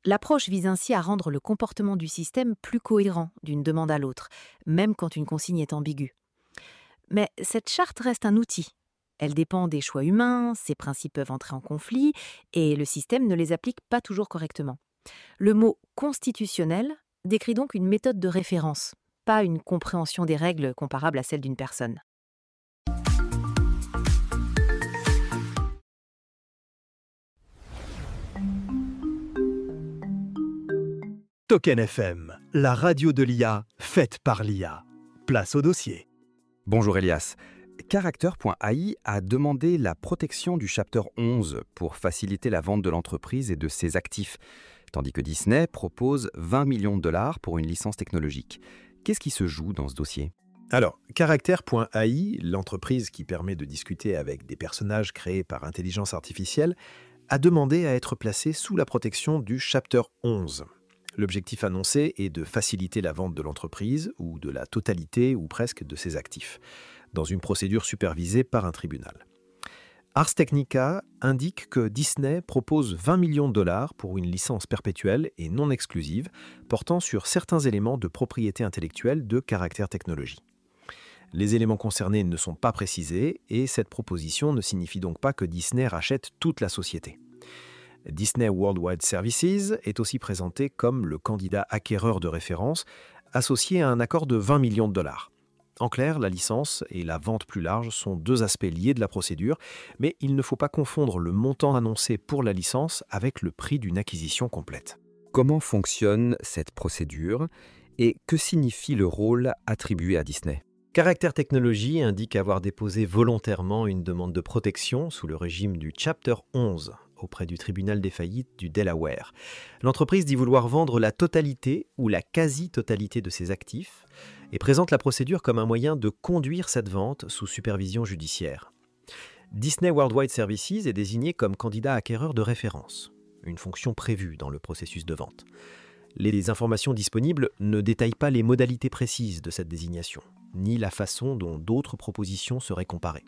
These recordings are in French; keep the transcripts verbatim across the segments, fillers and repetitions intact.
L'approche vise ainsi à rendre le comportement du système plus cohérent d'une demande à l'autre, même quand une consigne est ambiguë. Mais cette charte reste un outil. Elle dépend des choix humains, ses principes peuvent entrer en conflit, et le système ne les applique pas toujours correctement. Le mot constitutionnel décrit donc une méthode de référence, pas une compréhension des règles comparable à celle d'une personne. Token F M, la radio de l'I A, faite par l'I A. Place au dossier. Bonjour Elias. Character point A I a demandé la protection du Chapter onze pour faciliter la vente de l'entreprise et de ses actifs, tandis que Disney propose vingt millions de dollars pour une licence technologique. Qu'est-ce qui se joue dans ce dossier ? Alors, Character point A I, l'entreprise qui permet de discuter avec des personnages créés par intelligence artificielle, a demandé à être placée sous la protection du Chapter onze. L'objectif annoncé est de faciliter la vente de l'entreprise ou de la totalité ou presque de ses actifs, dans une procédure supervisée par un tribunal. Ars Technica indique que Disney propose vingt millions de dollars pour une licence perpétuelle et non exclusive portant sur certains éléments de propriété intellectuelle de Character Technologies. Les éléments concernés ne sont pas précisés et cette proposition ne signifie donc pas que Disney rachète toute la société. Disney Worldwide Services est aussi présenté comme le candidat acquéreur de référence associé à un accord de vingt millions de dollars. En clair, la licence et la vente plus large sont deux aspects liés de la procédure, mais il ne faut pas confondre le montant annoncé pour la licence avec le prix d'une acquisition complète. Comment fonctionne cette procédure et que signifie le rôle attribué à Disney ? Character Technologies indique avoir déposé volontairement une demande de protection sous le régime du Chapter onze auprès du tribunal des faillites du Delaware. L'entreprise dit vouloir vendre la totalité ou la quasi-totalité de ses actifs et présente la procédure comme un moyen de conduire cette vente sous supervision judiciaire. Disney Worldwide Services est désigné comme candidat acquéreur de référence, une fonction prévue dans le processus de vente. Les informations disponibles ne détaillent pas les modalités précises de cette désignation, ni la façon dont d'autres propositions seraient comparées.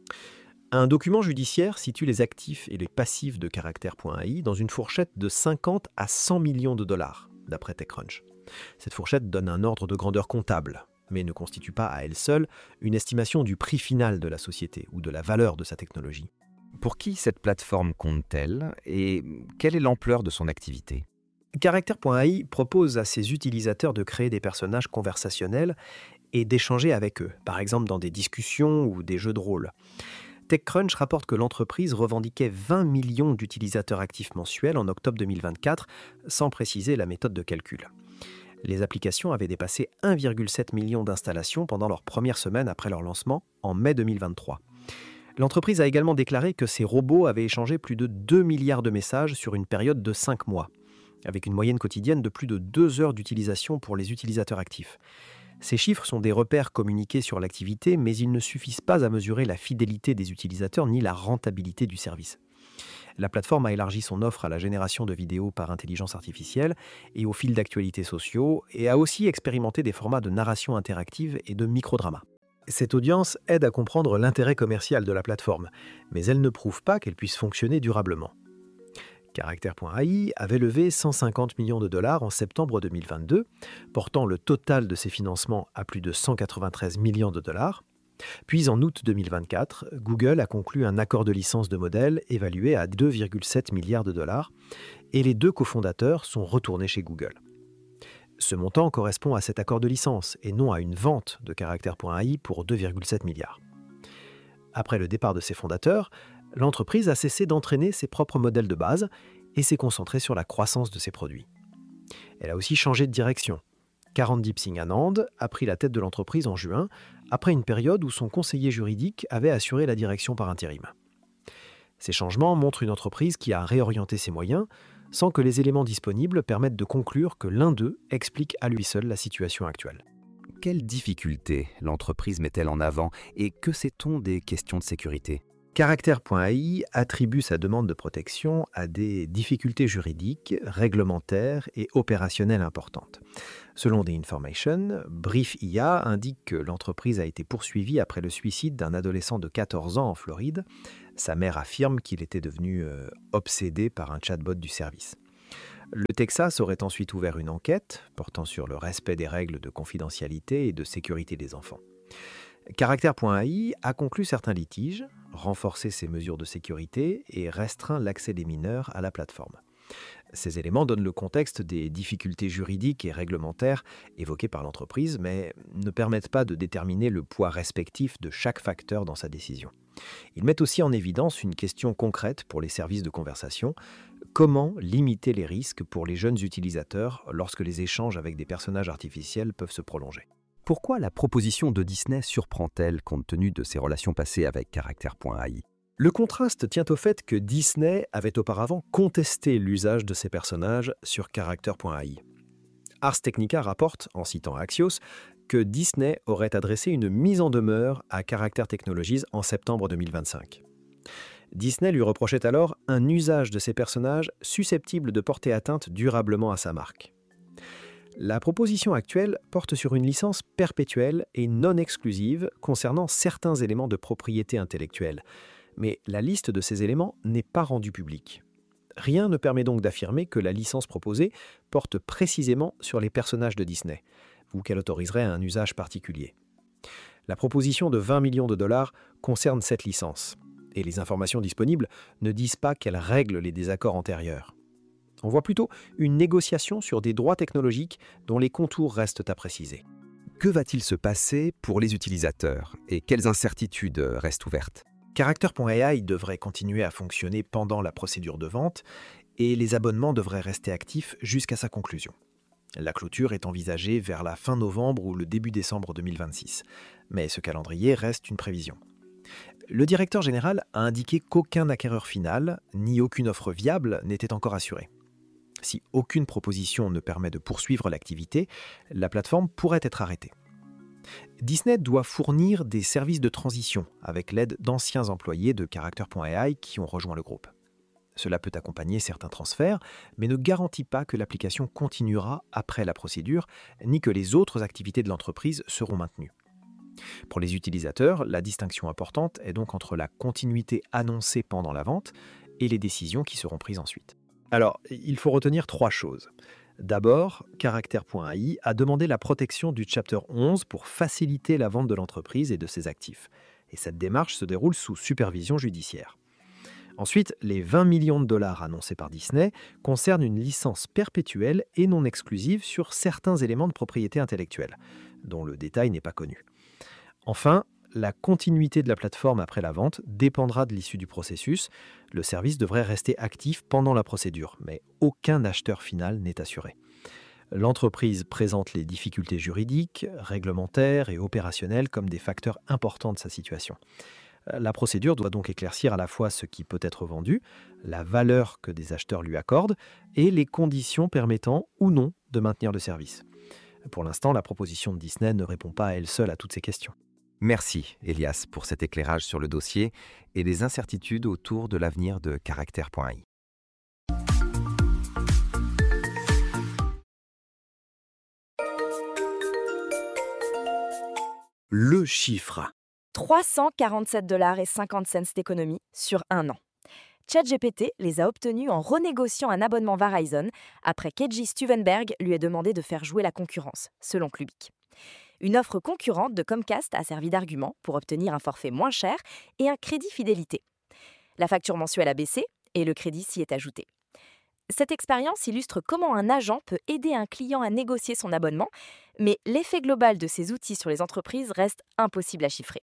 Un document judiciaire situe les actifs et les passifs de Character point A I dans une fourchette de cinquante à cent millions de dollars, d'après TechCrunch. Cette fourchette donne un ordre de grandeur comptable, mais ne constitue pas à elle seule une estimation du prix final de la société ou de la valeur de sa technologie. Pour qui cette plateforme compte-t-elle et quelle est l'ampleur de son activité ? Character point A I propose à ses utilisateurs de créer des personnages conversationnels et d'échanger avec eux, par exemple dans des discussions ou des jeux de rôle. TechCrunch rapporte que l'entreprise revendiquait vingt millions d'utilisateurs actifs mensuels en octobre deux mille vingt-quatre, sans préciser la méthode de calcul. Les applications avaient dépassé un virgule sept million d'installations pendant leur première semaine après leur lancement, en mai deux mille vingt-trois. L'entreprise a également déclaré que ses robots avaient échangé plus de deux milliards de messages sur une période de cinq mois, avec une moyenne quotidienne de plus de deux heures d'utilisation pour les utilisateurs actifs. Ces chiffres sont des repères communiqués sur l'activité, mais ils ne suffisent pas à mesurer la fidélité des utilisateurs ni la rentabilité du service. La plateforme a élargi son offre à la génération de vidéos par intelligence artificielle et aux fils d'actualité sociaux, et a aussi expérimenté des formats de narration interactive et de microdrama. Cette audience aide à comprendre l'intérêt commercial de la plateforme, mais elle ne prouve pas qu'elle puisse fonctionner durablement. Character point A I avait levé cent cinquante millions de dollars en septembre deux mille vingt-deux, portant le total de ses financements à plus de cent quatre-vingt-treize millions de dollars. Puis en août deux mille vingt-quatre, Google a conclu un accord de licence de modèle évalué à deux virgule sept milliards de dollars et les deux cofondateurs sont retournés chez Google. Ce montant correspond à cet accord de licence et non à une vente de Character point A I pour deux virgule sept milliards. Après le départ de ses fondateurs, l'entreprise a cessé d'entraîner ses propres modèles de base et s'est concentrée sur la croissance de ses produits. Elle a aussi changé de direction. Karan Singh Anand a pris la tête de l'entreprise en juin, après une période où son conseiller juridique avait assuré la direction par intérim. Ces changements montrent une entreprise qui a réorienté ses moyens, sans que les éléments disponibles permettent de conclure que l'un d'eux explique à lui seul la situation actuelle. Quelles difficultés l'entreprise met-elle en avant et que sait-on des questions de sécurité ? Character point A I attribue sa demande de protection à des difficultés juridiques, réglementaires et opérationnelles importantes. Selon The Information, Brief I A indique que l'entreprise a été poursuivie après le suicide d'un adolescent de quatorze ans en Floride. Sa mère affirme qu'il était devenu euh, obsédé par un chatbot du service. Le Texas aurait ensuite ouvert une enquête portant sur le respect des règles de confidentialité et de sécurité des enfants. Caractère.ai a conclu certains litiges, renforcé ses mesures de sécurité et restreint l'accès des mineurs à la plateforme. Ces éléments donnent le contexte des difficultés juridiques et réglementaires évoquées par l'entreprise, mais ne permettent pas de déterminer le poids respectif de chaque facteur dans sa décision. Ils mettent aussi en évidence une question concrète pour les services de conversation: comment limiter les risques pour les jeunes utilisateurs lorsque les échanges avec des personnages artificiels peuvent se prolonger? Pourquoi la proposition de Disney surprend-elle compte tenu de ses relations passées avec Caractère.ai? Le contraste tient au fait que Disney avait auparavant contesté l'usage de ces personnages sur Character.ai. Ars Technica rapporte, en citant Axios, que Disney aurait adressé une mise en demeure à Character Technologies en septembre deux mille vingt-cinq. Disney lui reprochait alors un usage de ces personnages susceptible de porter atteinte durablement à sa marque. La proposition actuelle porte sur une licence perpétuelle et non exclusive concernant certains éléments de propriété intellectuelle. Mais la liste de ces éléments n'est pas rendue publique. Rien ne permet donc d'affirmer que la licence proposée porte précisément sur les personnages de Disney, ou qu'elle autoriserait un usage particulier. La proposition de vingt millions de dollars concerne cette licence, et les informations disponibles ne disent pas qu'elle règle les désaccords antérieurs. On voit plutôt une négociation sur des droits technologiques dont les contours restent à préciser. Que va-t-il se passer pour les utilisateurs et quelles incertitudes restent ouvertes? Character.ai devrait continuer à fonctionner pendant la procédure de vente et les abonnements devraient rester actifs jusqu'à sa conclusion. La clôture est envisagée vers la fin novembre ou le début décembre deux mille vingt-six, mais ce calendrier reste une prévision. Le directeur général a indiqué qu'aucun acquéreur final, ni aucune offre viable n'était encore assuré. Si aucune proposition ne permet de poursuivre l'activité, la plateforme pourrait être arrêtée. Disney doit fournir des services de transition avec l'aide d'anciens employés de Character.ai qui ont rejoint le groupe. Cela peut accompagner certains transferts, mais ne garantit pas que l'application continuera après la procédure, ni que les autres activités de l'entreprise seront maintenues. Pour les utilisateurs, la distinction importante est donc entre la continuité annoncée pendant la vente et les décisions qui seront prises ensuite. Alors, il faut retenir trois choses. D'abord, Character.ai a demandé la protection du Chapter onze pour faciliter la vente de l'entreprise et de ses actifs. Et cette démarche se déroule sous supervision judiciaire. Ensuite, les vingt millions de dollars annoncés par Disney concernent une licence perpétuelle et non exclusive sur certains éléments de propriété intellectuelle, dont le détail n'est pas connu. Enfin, la continuité de la plateforme après la vente dépendra de l'issue du processus. Le service devrait rester actif pendant la procédure, mais aucun acheteur final n'est assuré. L'entreprise présente les difficultés juridiques, réglementaires et opérationnelles comme des facteurs importants de sa situation. La procédure doit donc éclaircir à la fois ce qui peut être vendu, la valeur que des acheteurs lui accordent et les conditions permettant ou non de maintenir le service. Pour l'instant, la proposition de Disney ne répond pas à elle seule à toutes ces questions. Merci, Elias, pour cet éclairage sur le dossier et les incertitudes autour de l'avenir de Character.ai. Le chiffre. trois cent quarante-sept dollars et cinquante cents d'économie sur un an. ChatGPT les a obtenus en renégociant un abonnement Verizon après qu'E J Stuvenberg lui ait demandé de faire jouer la concurrence, selon Klubik. Une offre concurrente de Comcast a servi d'argument pour obtenir un forfait moins cher et un crédit fidélité. La facture mensuelle a baissé et le crédit s'y est ajouté. Cette expérience illustre comment un agent peut aider un client à négocier son abonnement, mais l'effet global de ces outils sur les entreprises reste impossible à chiffrer.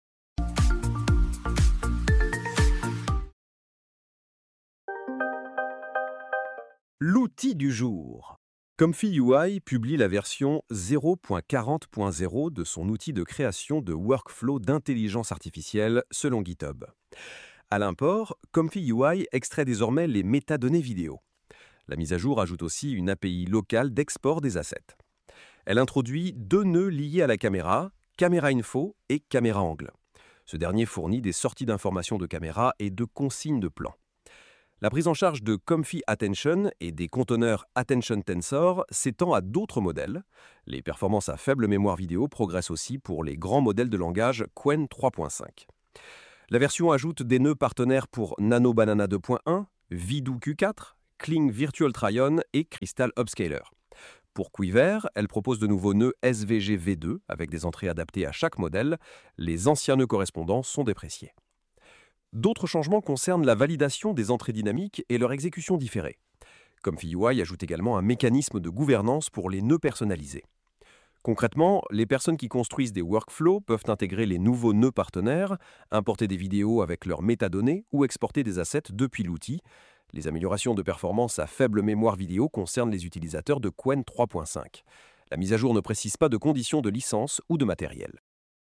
L'outil du jour. Comfy U I publie la version zéro point quarante point zéro de son outil de création de workflow d'intelligence artificielle selon GitHub. À l'import, Comfy U I extrait désormais les métadonnées vidéo. La mise à jour ajoute aussi une A P I locale d'export des assets. Elle introduit deux nœuds liés à la caméra, Camera Info et Caméra Angle. Ce dernier fournit des sorties d'informations de caméra et de consignes de plan. La prise en charge de Comfy Attention et des conteneurs Attention Tensor s'étend à d'autres modèles. Les performances à faible mémoire vidéo progressent aussi pour les grands modèles de langage Qwen trois point cinq. La version ajoute des nœuds partenaires pour Nano Banana deux point un, Vidoo Q quatre, Kling Virtual Try-On et Crystal Upscaler. Pour Quiver, elle propose de nouveaux nœuds S V G V deux avec des entrées adaptées à chaque modèle. Les anciens nœuds correspondants sont dépréciés. D'autres changements concernent la validation des entrées dynamiques et leur exécution différée. Comfy U I ajoute également un mécanisme de gouvernance pour les nœuds personnalisés. Concrètement, les personnes qui construisent des workflows peuvent intégrer les nouveaux nœuds partenaires, importer des vidéos avec leurs métadonnées ou exporter des assets depuis l'outil. Les améliorations de performance à faible mémoire vidéo concernent les utilisateurs de Qwen trois point cinq. La mise à jour ne précise pas de conditions de licence ou de matériel.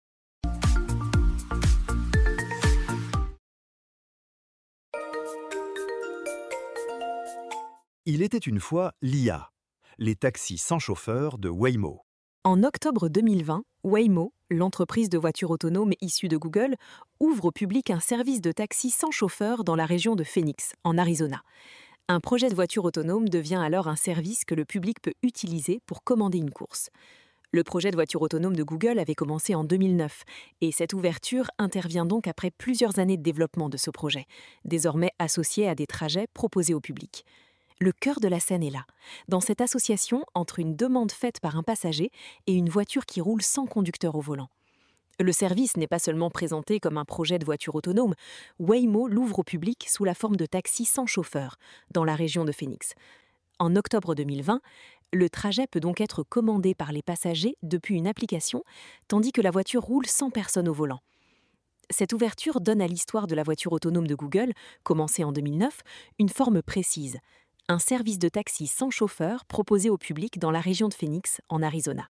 Il était une fois l'I A, les taxis sans chauffeur de Waymo. En octobre deux mille vingt, Waymo, l'entreprise de voitures autonomes issue de Google, ouvre au public un service de taxi sans chauffeur dans la région de Phoenix, en Arizona. Un projet de voiture autonome devient alors un service que le public peut utiliser pour commander une course. Le projet de voiture autonome de Google avait commencé en deux mille neuf et cette ouverture intervient donc après plusieurs années de développement de ce projet, désormais associé à des trajets proposés au public. Le cœur de la scène est là, dans cette association entre une demande faite par un passager et une voiture qui roule sans conducteur au volant. Le service n'est pas seulement présenté comme un projet de voiture autonome, Waymo l'ouvre au public sous la forme de taxi sans chauffeur, dans la région de Phoenix. En octobre deux mille vingt, le trajet peut donc être commandé par les passagers depuis une application, tandis que la voiture roule sans personne au volant. Cette ouverture donne à l'histoire de la voiture autonome de Google, commencée en deux mille neuf, une forme précise. Un service de taxi sans chauffeur proposé au public dans la région de Phoenix, en Arizona.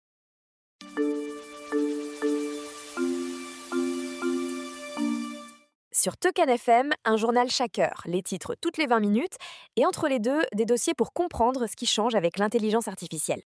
Sur Token F M, un journal chaque heure, les titres toutes les vingt minutes, et entre les deux, des dossiers pour comprendre ce qui change avec l'intelligence artificielle.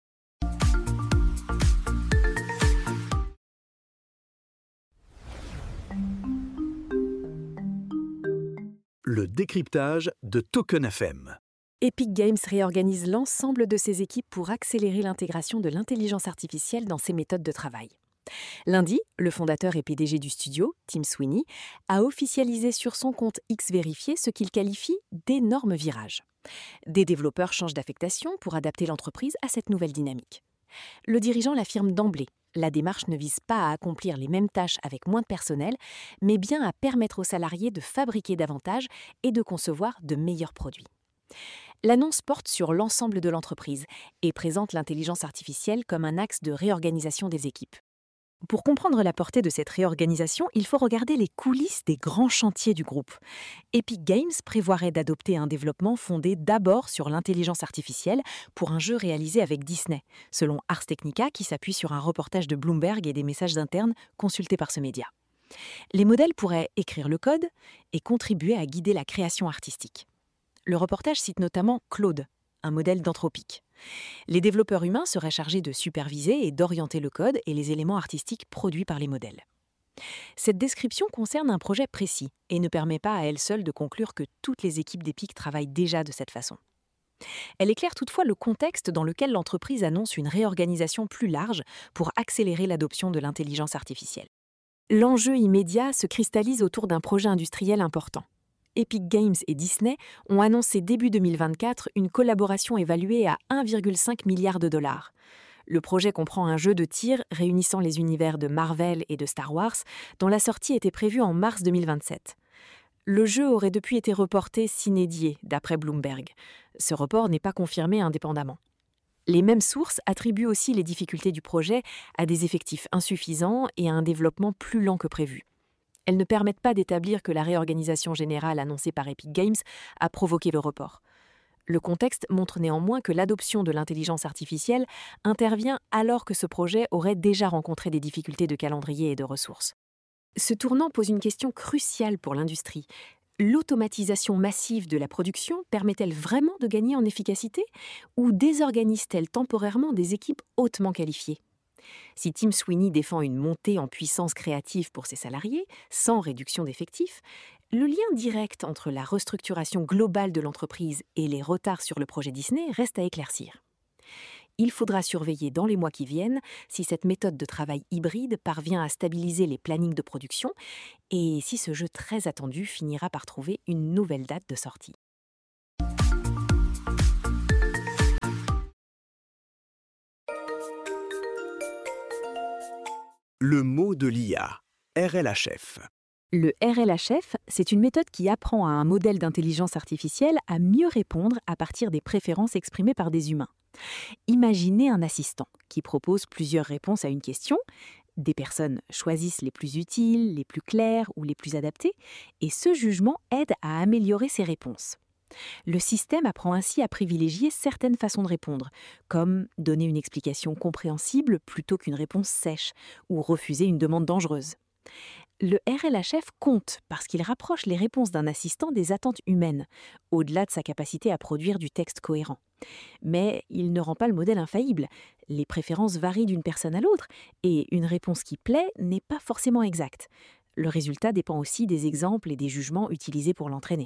Le décryptage de Token F M. Epic Games réorganise l'ensemble de ses équipes pour accélérer l'intégration de l'intelligence artificielle dans ses méthodes de travail. Lundi, le fondateur et P D G du studio, Tim Sweeney, a officialisé sur son compte X Vérifié ce qu'il qualifie d'énormes virages. Des développeurs changent d'affectation pour adapter l'entreprise à cette nouvelle dynamique. Le dirigeant l'affirme d'emblée, la démarche ne vise pas à accomplir les mêmes tâches avec moins de personnel, mais bien à permettre aux salariés de fabriquer davantage et de concevoir de meilleurs produits. L'annonce porte sur l'ensemble de l'entreprise et présente l'intelligence artificielle comme un axe de réorganisation des équipes. Pour comprendre la portée de cette réorganisation, il faut regarder les coulisses des grands chantiers du groupe. Epic Games prévoirait d'adopter un développement fondé d'abord sur l'intelligence artificielle pour un jeu réalisé avec Disney, selon Ars Technica qui s'appuie sur un reportage de Bloomberg et des messages internes consultés par ce média. Les modèles pourraient écrire le code et contribuer à guider la création artistique. Le reportage cite notamment Claude, un modèle d'Anthropic. Les développeurs humains seraient chargés de superviser et d'orienter le code et les éléments artistiques produits par les modèles. Cette description concerne un projet précis et ne permet pas à elle seule de conclure que toutes les équipes d'Epic travaillent déjà de cette façon. Elle éclaire toutefois le contexte dans lequel l'entreprise annonce une réorganisation plus large pour accélérer l'adoption de l'intelligence artificielle. L'enjeu immédiat se cristallise autour d'un projet industriel important. Epic Games et Disney ont annoncé début deux mille vingt-quatre une collaboration évaluée à un virgule cinq milliard de dollars. Le projet comprend un jeu de tir réunissant les univers de Marvel et de Star Wars, dont la sortie était prévue en mars deux mille vingt-sept. Le jeu aurait depuis été reporté sine die, d'après Bloomberg. Ce report n'est pas confirmé indépendamment. Les mêmes sources attribuent aussi les difficultés du projet à des effectifs insuffisants et à un développement plus lent que prévu. Elles ne permettent pas d'établir que la réorganisation générale annoncée par Epic Games a provoqué le report. Le contexte montre néanmoins que l'adoption de l'intelligence artificielle intervient alors que ce projet aurait déjà rencontré des difficultés de calendrier et de ressources. Ce tournant pose une question cruciale pour l'industrie. L'automatisation massive de la production permet-elle vraiment de gagner en efficacité ou désorganise-t-elle temporairement des équipes hautement qualifiées ? Si Tim Sweeney défend une montée en puissance créative pour ses salariés, sans réduction d'effectifs, le lien direct entre la restructuration globale de l'entreprise et les retards sur le projet Disney reste à éclaircir. Il faudra surveiller dans les mois qui viennent si cette méthode de travail hybride parvient à stabiliser les plannings de production et si ce jeu très attendu finira par trouver une nouvelle date de sortie. Le mot de l'I A, R L H F. Le R L H F, c'est une méthode qui apprend à un modèle d'intelligence artificielle à mieux répondre à partir des préférences exprimées par des humains. Imaginez un assistant qui propose plusieurs réponses à une question. Des personnes choisissent les plus utiles, les plus claires ou les plus adaptées, et ce jugement aide à améliorer ces réponses. Le système apprend ainsi à privilégier certaines façons de répondre, comme donner une explication compréhensible plutôt qu'une réponse sèche, ou refuser une demande dangereuse. Le R L H F compte parce qu'il rapproche les réponses d'un assistant des attentes humaines, au-delà de sa capacité à produire du texte cohérent. Mais il ne rend pas le modèle infaillible. Les préférences varient d'une personne à l'autre, et une réponse qui plaît n'est pas forcément exacte. Le résultat dépend aussi des exemples et des jugements utilisés pour l'entraîner.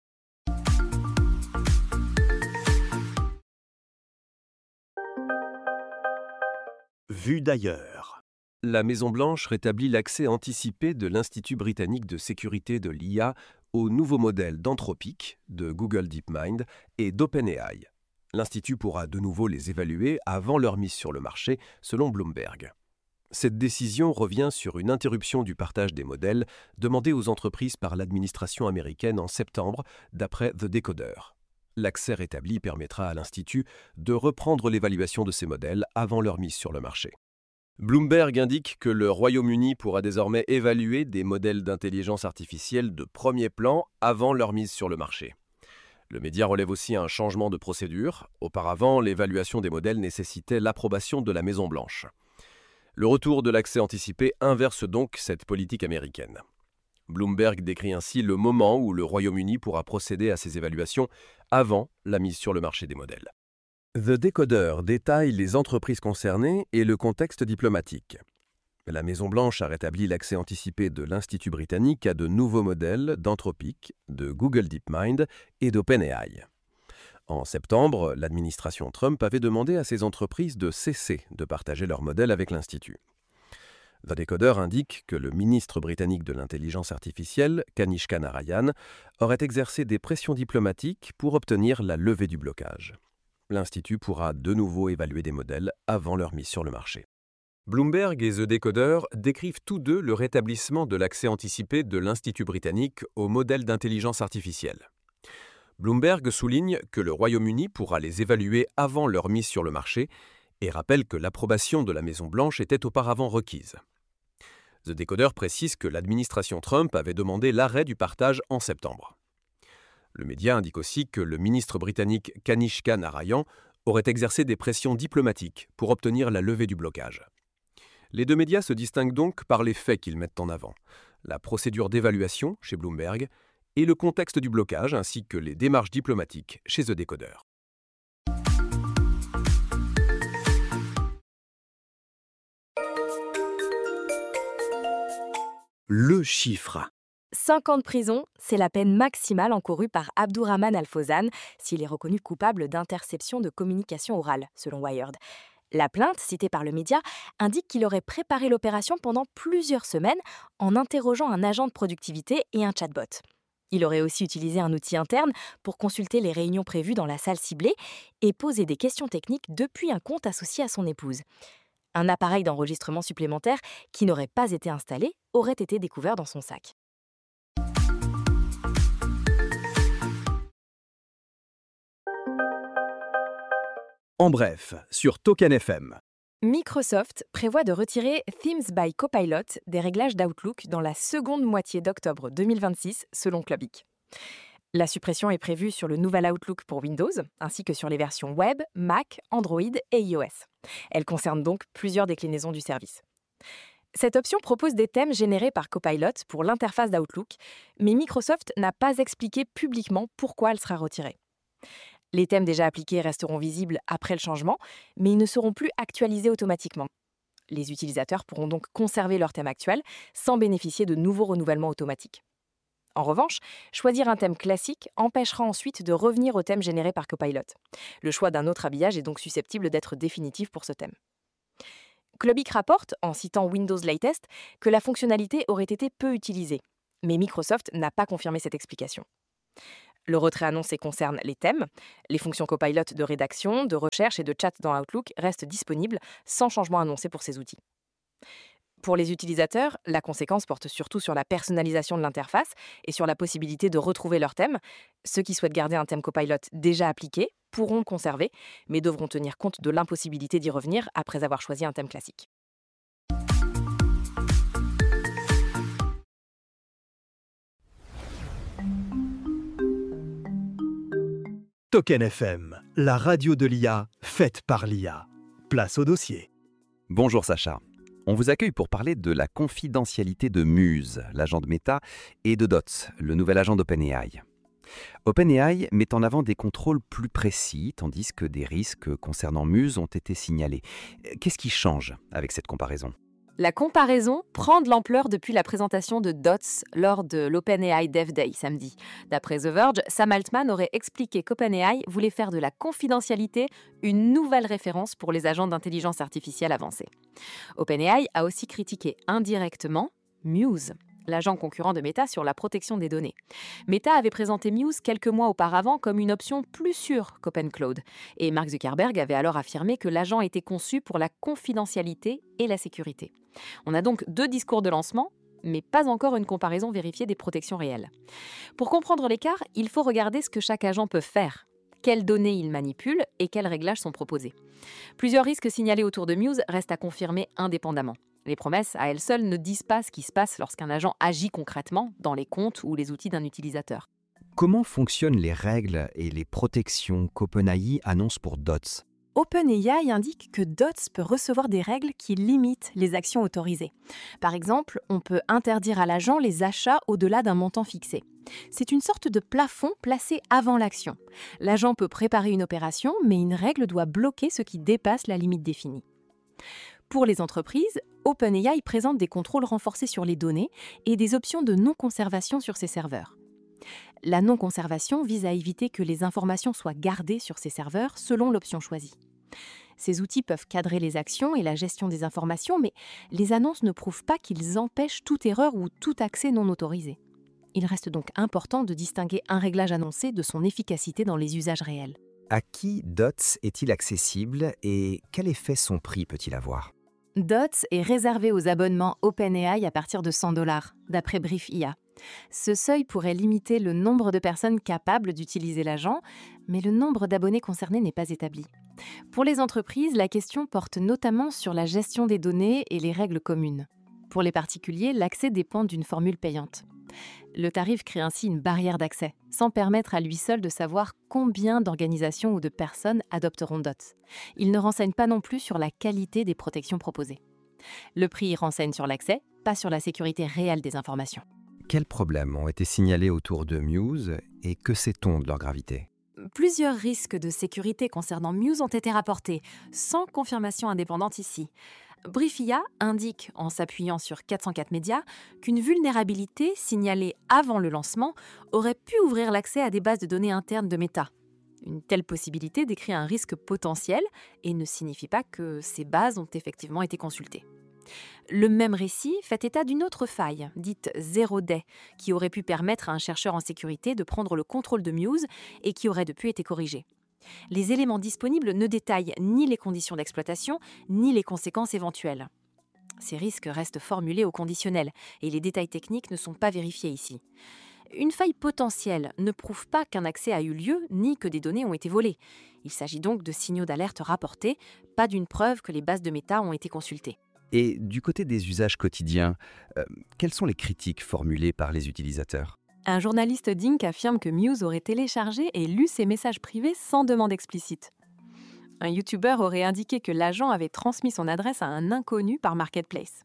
Vue d'ailleurs. La Maison-Blanche rétablit l'accès anticipé de l'Institut britannique de sécurité de l'I A au nouveau modèle d'Anthropic, de Google DeepMind et d'OpenAI. L'Institut pourra de nouveau les évaluer avant leur mise sur le marché, selon Bloomberg. Cette décision revient sur une interruption du partage des modèles demandée aux entreprises par l'administration américaine en septembre, d'après The Decoder. L'accès rétabli permettra à l'Institut de reprendre l'évaluation de ces modèles avant leur mise sur le marché. Bloomberg indique que le Royaume-Uni pourra désormais évaluer des modèles d'intelligence artificielle de premier plan avant leur mise sur le marché. Le média relève aussi un changement de procédure. Auparavant, l'évaluation des modèles nécessitait l'approbation de la Maison-Blanche. Le retour de l'accès anticipé inverse donc cette politique américaine. Bloomberg décrit ainsi le moment où le Royaume-Uni pourra procéder à ces évaluations avant la mise sur le marché des modèles. The Decoder détaille les entreprises concernées et le contexte diplomatique. La Maison-Blanche a rétabli l'accès anticipé de l'Institut britannique à de nouveaux modèles d'Anthropic, de Google DeepMind et d'OpenAI. En septembre, l'administration Trump avait demandé à ces entreprises de cesser de partager leurs modèles avec l'Institut. The Decoder indique que le ministre britannique de l'intelligence artificielle, Kanishka Narayan, aurait exercé des pressions diplomatiques pour obtenir la levée du blocage. L'Institut pourra de nouveau évaluer des modèles avant leur mise sur le marché. Bloomberg et The Decoder décrivent tous deux le rétablissement de l'accès anticipé de l'Institut britannique aux modèles d'intelligence artificielle. Bloomberg souligne que le Royaume-Uni pourra les évaluer avant leur mise sur le marché et rappelle que l'approbation de la Maison-Blanche était auparavant requise. The Decoder précise que l'administration Trump avait demandé l'arrêt du partage en septembre. Le média indique aussi que le ministre britannique Kanishka Narayan aurait exercé des pressions diplomatiques pour obtenir la levée du blocage. Les deux médias se distinguent donc par les faits qu'ils mettent en avant, la procédure d'évaluation chez Bloomberg et le contexte du blocage ainsi que les démarches diplomatiques chez The Decoder. Le chiffre. cinq ans de prison, c'est la peine maximale encourue par Abdourahmane Al-Fawzan s'il est reconnu coupable d'interception de communication orale, selon Wired. La plainte, citée par le média, indique qu'il aurait préparé l'opération pendant plusieurs semaines en interrogeant un agent de productivité et un chatbot. Il aurait aussi utilisé un outil interne pour consulter les réunions prévues dans la salle ciblée et poser des questions techniques depuis un compte associé à son épouse. Un appareil d'enregistrement supplémentaire qui n'aurait pas été installé aurait été découvert dans son sac. En bref, sur Token F M. Microsoft prévoit de retirer Themes by Copilot des réglages d'Outlook dans la seconde moitié d'octobre deux mille vingt-six, selon Clubic. La suppression est prévue sur le nouvel Outlook pour Windows, ainsi que sur les versions Web, Mac, Android et iOS. Elle concerne donc plusieurs déclinaisons du service. Cette option propose des thèmes générés par Copilot pour l'interface d'Outlook, mais Microsoft n'a pas expliqué publiquement pourquoi elle sera retirée. Les thèmes déjà appliqués resteront visibles après le changement, mais ils ne seront plus actualisés automatiquement. Les utilisateurs pourront donc conserver leur thème actuel sans bénéficier de nouveaux renouvellements automatiques. En revanche, choisir un thème classique empêchera ensuite de revenir au thème généré par Copilot. Le choix d'un autre habillage est donc susceptible d'être définitif pour ce thème. Clubic rapporte, en citant Windows Latest, que la fonctionnalité aurait été peu utilisée, mais Microsoft n'a pas confirmé cette explication. Le retrait annoncé concerne les thèmes. Les fonctions Copilot de rédaction, de recherche et de chat dans Outlook restent disponibles sans changement annoncé pour ces outils. Pour les utilisateurs, la conséquence porte surtout sur la personnalisation de l'interface et sur la possibilité de retrouver leur thème. Ceux qui souhaitent garder un thème Copilot déjà appliqué pourront le conserver, mais devront tenir compte de l'impossibilité d'y revenir après avoir choisi un thème classique. Token F M, la radio de l'I A, faite par l'I A. Place au dossier. Bonjour Sacha. On vous accueille pour parler de la confidentialité de Muse, l'agent de Meta, et de Dots, le nouvel agent d'OpenAI. OpenAI met en avant des contrôles plus précis, tandis que des risques concernant Muse ont été signalés. Qu'est-ce qui change avec cette comparaison ? La comparaison prend de l'ampleur depuis la présentation de Dots lors de l'OpenAI Dev Day samedi. D'après The Verge, Sam Altman aurait expliqué qu'OpenAI voulait faire de la confidentialité une nouvelle référence pour les agents d'intelligence artificielle avancés. OpenAI a aussi critiqué indirectement Muse, l'agent concurrent de Meta sur la protection des données. Meta avait présenté Muse quelques mois auparavant comme une option plus sûre qu'OpenCloud. Et Mark Zuckerberg avait alors affirmé que l'agent était conçu pour la confidentialité et la sécurité. On a donc deux discours de lancement, mais pas encore une comparaison vérifiée des protections réelles. Pour comprendre l'écart, il faut regarder ce que chaque agent peut faire, quelles données il manipule et quels réglages sont proposés. Plusieurs risques signalés autour de Muse restent à confirmer indépendamment. Les promesses, à elles seules, ne disent pas ce qui se passe lorsqu'un agent agit concrètement dans les comptes ou les outils d'un utilisateur. Comment fonctionnent les règles et les protections qu'OpenAI annonce pour Dots ? OpenAI indique que Dots peut recevoir des règles qui limitent les actions autorisées. Par exemple, on peut interdire à l'agent les achats au-delà d'un montant fixé. C'est une sorte de plafond placé avant l'action. L'agent peut préparer une opération, mais une règle doit bloquer ce qui dépasse la limite définie. Pour les entreprises, OpenAI présente des contrôles renforcés sur les données et des options de non-conservation sur ses serveurs. La non-conservation vise à éviter que les informations soient gardées sur ces serveurs selon l'option choisie. Ces outils peuvent cadrer les actions et la gestion des informations, mais les annonces ne prouvent pas qu'ils empêchent toute erreur ou tout accès non autorisé. Il reste donc important de distinguer un réglage annoncé de son efficacité dans les usages réels. À qui Dots est-il accessible et quel effet son prix peut-il avoir ? Dots est réservé aux abonnements OpenAI à partir de cent dollars, d'après Brief I A. Ce seuil pourrait limiter le nombre de personnes capables d'utiliser l'agent, mais le nombre d'abonnés concernés n'est pas établi. Pour les entreprises, la question porte notamment sur la gestion des données et les règles communes. Pour les particuliers, l'accès dépend d'une formule payante. Le tarif crée ainsi une barrière d'accès, sans permettre à lui seul de savoir combien d'organisations ou de personnes adopteront Dots. Il ne renseigne pas non plus sur la qualité des protections proposées. Le prix renseigne sur l'accès, pas sur la sécurité réelle des informations. Quels problèmes ont été signalés autour de Muse et que sait-on de leur gravité ? Plusieurs risques de sécurité concernant Muse ont été rapportés, sans confirmation indépendante ici. Brief I A indique, en s'appuyant sur quatre cent quatre médias, qu'une vulnérabilité signalée avant le lancement aurait pu ouvrir l'accès à des bases de données internes de Meta. Une telle possibilité décrit un risque potentiel et ne signifie pas que ces bases ont effectivement été consultées. Le même récit fait état d'une autre faille, dite Zero Day, qui aurait pu permettre à un chercheur en sécurité de prendre le contrôle de Muse et qui aurait depuis été corrigée. Les éléments disponibles ne détaillent ni les conditions d'exploitation, ni les conséquences éventuelles. Ces risques restent formulés au conditionnel et les détails techniques ne sont pas vérifiés ici. Une faille potentielle ne prouve pas qu'un accès a eu lieu ni que des données ont été volées. Il s'agit donc de signaux d'alerte rapportés, pas d'une preuve que les bases de Meta ont été consultées. Et du côté des usages quotidiens, euh, quelles sont les critiques formulées par les utilisateurs ? Un journaliste d'Inc affirme que Muse aurait téléchargé et lu ses messages privés sans demande explicite. Un YouTuber aurait indiqué que l'agent avait transmis son adresse à un inconnu par Marketplace.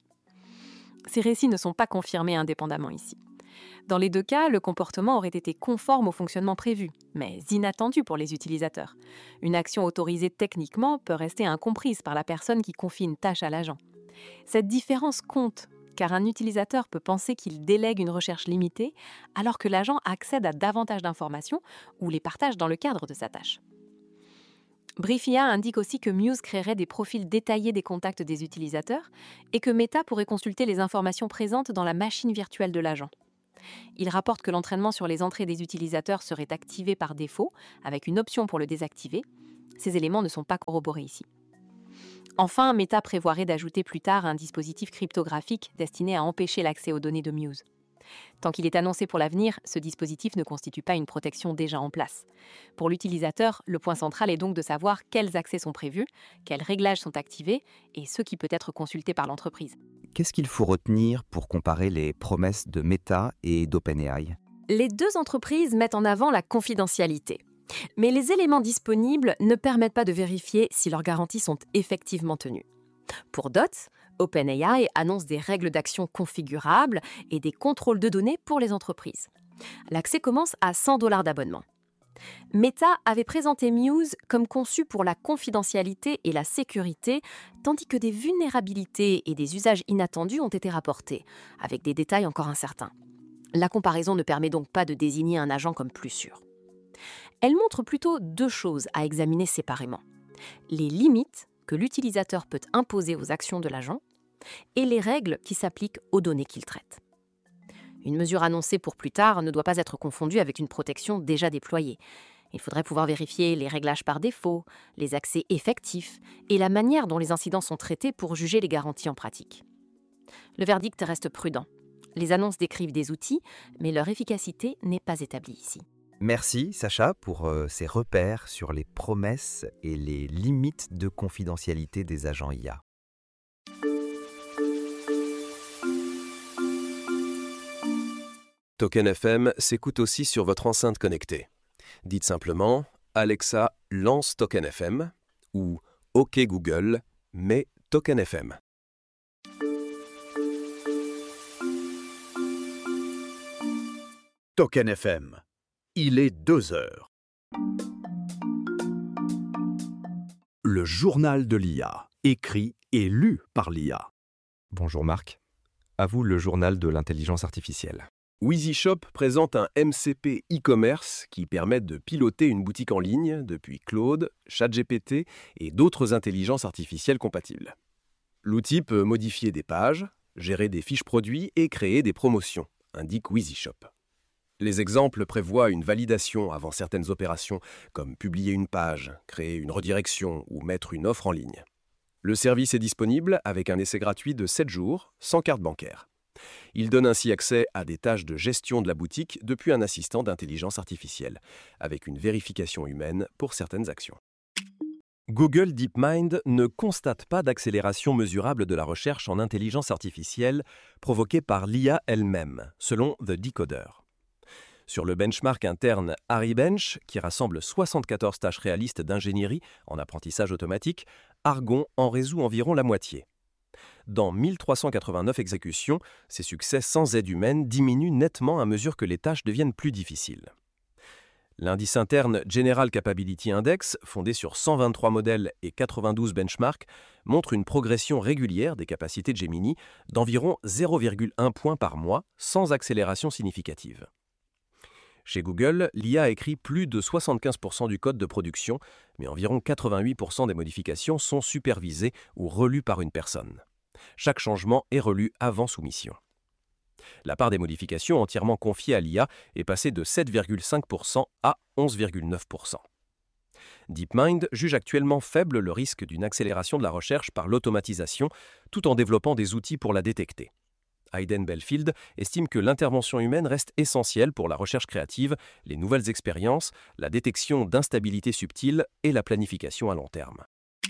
Ces récits ne sont pas confirmés indépendamment ici. Dans les deux cas, le comportement aurait été conforme au fonctionnement prévu, mais inattendu pour les utilisateurs. Une action autorisée techniquement peut rester incomprise par la personne qui confie une tâche à l'agent. Cette différence compte, car un utilisateur peut penser qu'il délègue une recherche limitée, alors que l'agent accède à davantage d'informations ou les partage dans le cadre de sa tâche. Brief I A indique aussi que Muse créerait des profils détaillés des contacts des utilisateurs et que Meta pourrait consulter les informations présentes dans la machine virtuelle de l'agent. Il rapporte que l'entraînement sur les entrées des utilisateurs serait activé par défaut, avec une option pour le désactiver. Ces éléments ne sont pas corroborés ici. Enfin, Meta prévoirait d'ajouter plus tard un dispositif cryptographique destiné à empêcher l'accès aux données de Muse. Tant qu'il est annoncé pour l'avenir, ce dispositif ne constitue pas une protection déjà en place. Pour l'utilisateur, le point central est donc de savoir quels accès sont prévus, quels réglages sont activés et ce qui peut être consulté par l'entreprise. Qu'est-ce qu'il faut retenir pour comparer les promesses de Meta et d'OpenAI ? Les deux entreprises mettent en avant la confidentialité. Mais les éléments disponibles ne permettent pas de vérifier si leurs garanties sont effectivement tenues. Pour D O T, OpenAI annonce des règles d'action configurables et des contrôles de données pour les entreprises. L'accès commence à cent dollars d'abonnement. Meta avait présenté Muse comme conçu pour la confidentialité et la sécurité, tandis que des vulnérabilités et des usages inattendus ont été rapportés, avec des détails encore incertains. La comparaison ne permet donc pas de désigner un agent comme plus sûr. Elle montre plutôt deux choses à examiner séparément. Les limites que l'utilisateur peut imposer aux actions de l'agent et les règles qui s'appliquent aux données qu'il traite. Une mesure annoncée pour plus tard ne doit pas être confondue avec une protection déjà déployée. Il faudrait pouvoir vérifier les réglages par défaut, les accès effectifs et la manière dont les incidents sont traités pour juger les garanties en pratique. Le verdict reste prudent. Les annonces décrivent des outils, mais leur efficacité n'est pas établie ici. Merci Sacha pour euh, ces repères sur les promesses et les limites de confidentialité des agents I A. Token F M s'écoute aussi sur votre enceinte connectée. Dites simplement « Alexa, lance Token F M » ou « OK Google, mets Token F M ». Token F M. Il est deux heures. Le journal de l'I A, écrit et lu par l'I A. Bonjour Marc. À vous le journal de l'intelligence artificielle. WheezyShop présente un M C P e-commerce qui permet de piloter une boutique en ligne depuis Claude, ChatGPT et d'autres intelligences artificielles compatibles. L'outil peut modifier des pages, gérer des fiches produits et créer des promotions, indique WheezyShop. Les exemples prévoient une validation avant certaines opérations, comme publier une page, créer une redirection ou mettre une offre en ligne. Le service est disponible avec un essai gratuit de sept jours, sans carte bancaire. Il donne ainsi accès à des tâches de gestion de la boutique depuis un assistant d'intelligence artificielle, avec une vérification humaine pour certaines actions. Google DeepMind ne constate pas d'accélération mesurable de la recherche en intelligence artificielle provoquée par l'I A elle-même, selon The Decoder. Sur le benchmark interne HariBench, qui rassemble soixante-quatorze tâches réalistes d'ingénierie en apprentissage automatique, Argon en résout environ la moitié. Dans mille trois cent quatre-vingt-neuf exécutions, ces succès sans aide humaine diminuent nettement à mesure que les tâches deviennent plus difficiles. L'indice interne General Capability Index, fondé sur cent vingt-trois modèles et quatre-vingt-douze benchmarks, montre une progression régulière des capacités de Gemini d'environ zéro virgule un points par mois, sans accélération significative. Chez Google, l'I A écrit plus de soixante-quinze pour cent du code de production, mais environ quatre-vingt-huit pour cent des modifications sont supervisées ou relues par une personne. Chaque changement est relu avant soumission. La part des modifications entièrement confiées à l'I A est passée de sept virgule cinq pour cent à onze virgule neuf pour cent. DeepMind juge actuellement faible le risque d'une accélération de la recherche par l'automatisation, tout en développant des outils pour la détecter. Hayden Belfield estime que l'intervention humaine reste essentielle pour la recherche créative, les nouvelles expériences, la détection d'instabilités subtiles et la planification à long terme.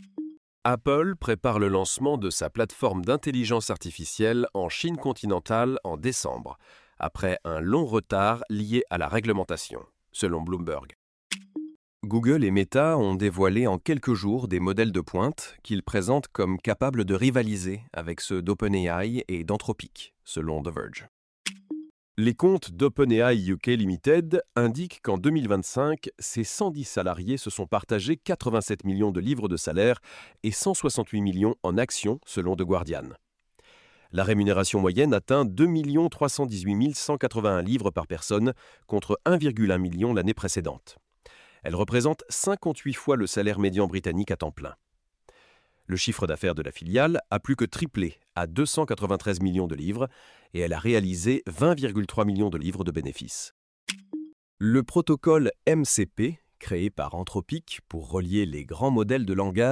Apple prépare le lancement de sa plateforme d'intelligence artificielle en Chine continentale en décembre, après un long retard lié à la réglementation, selon Bloomberg. Google et Meta ont dévoilé en quelques jours des modèles de pointe qu'ils présentent comme capables de rivaliser avec ceux d'OpenAI et d'Anthropic, selon The Verge. Les comptes d'OpenAI U K Limited indiquent qu'en deux mille vingt-cinq, ses cent dix salariés se sont partagés quatre-vingt-sept millions de livres de salaire et cent soixante-huit millions en actions, selon The Guardian. La rémunération moyenne atteint deux millions trois cent dix-huit mille cent quatre-vingt-un livres par personne, contre un virgule un million l'année précédente. Elle représente cinquante-huit fois le salaire médian britannique à temps plein. Le chiffre d'affaires de la filiale a plus que triplé à deux cent quatre-vingt-treize millions de livres et elle a réalisé vingt virgule trois millions de livres de bénéfices. Le protocole M C P, créé par Anthropic pour relier les grands modèles de langage,